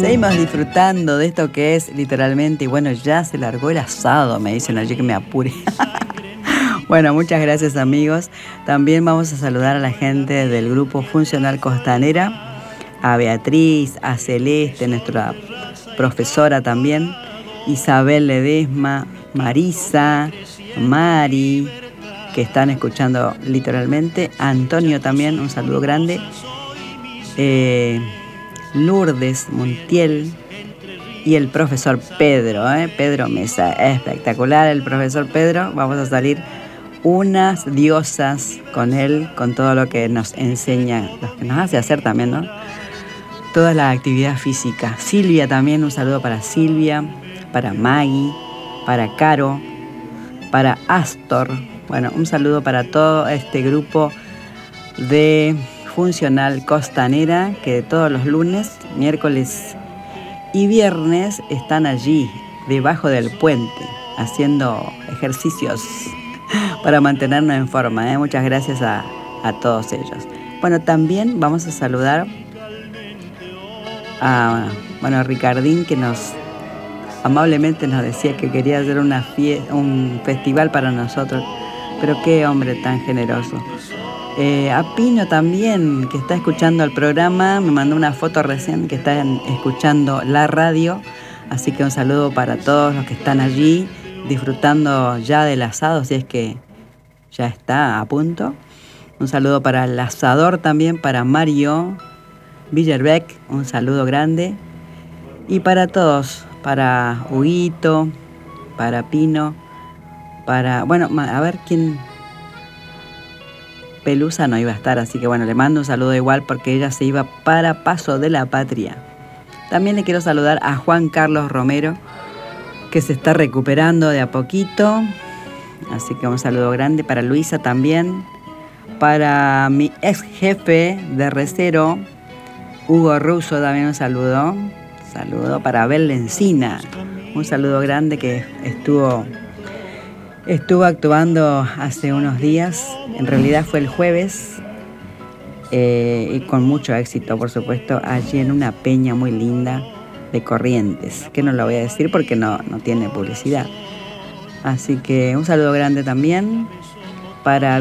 Seguimos disfrutando de esto que es literalmente, y bueno, ya se largó el asado, me dicen allí que me apure. Bueno, muchas gracias amigos. También vamos a saludar a la gente del grupo Funcional Costanera, a Beatriz, a Celeste, nuestra profesora también, Isabel Ledesma, Marisa, Mari, que están escuchando literalmente, a Antonio también, un saludo grande, Lourdes Montiel y el profesor Pedro, Pedro Mesa, espectacular el profesor Pedro. Vamos a salir unas diosas con él, con todo lo que nos enseña, lo que nos hace hacer también, ¿no? Toda la actividad física. Silvia también, un saludo para Silvia, para Maggie, para Caro, para Astor. Bueno, un saludo para todo este grupo de Funcional Costanera que todos los lunes, miércoles y viernes están allí, debajo del puente, haciendo ejercicios para mantenernos en forma. Muchas gracias a todos ellos. Bueno, también vamos a saludar a Ricardín, que amablemente nos decía que quería hacer un festival para nosotros. Pero qué hombre tan generoso. A Pino también, que está escuchando el programa, me mandó una foto recién que están escuchando la radio. Así que un saludo para todos los que están allí disfrutando ya del asado, si es que ya está a punto. Un saludo para el asador también, para Mario Villerbeck, un saludo grande. Y para todos, para Huguito, para Pino, para... Bueno, a ver quién... Pelusa no iba a estar, así que bueno, le mando un saludo igual porque ella se iba para Paso de la Patria. También le quiero saludar a Juan Carlos Romero, que se está recuperando de a poquito. Así que un saludo grande para Luisa también. Para mi ex jefe de recero, Hugo Russo, también un saludo. Saludo para Abel Lencina. Un saludo grande que estuvo actuando hace unos días. En realidad fue el jueves. Y con mucho éxito, por supuesto, allí en una peña muy linda de Corrientes, que no lo voy a decir porque no tiene publicidad. Así que un saludo grande también para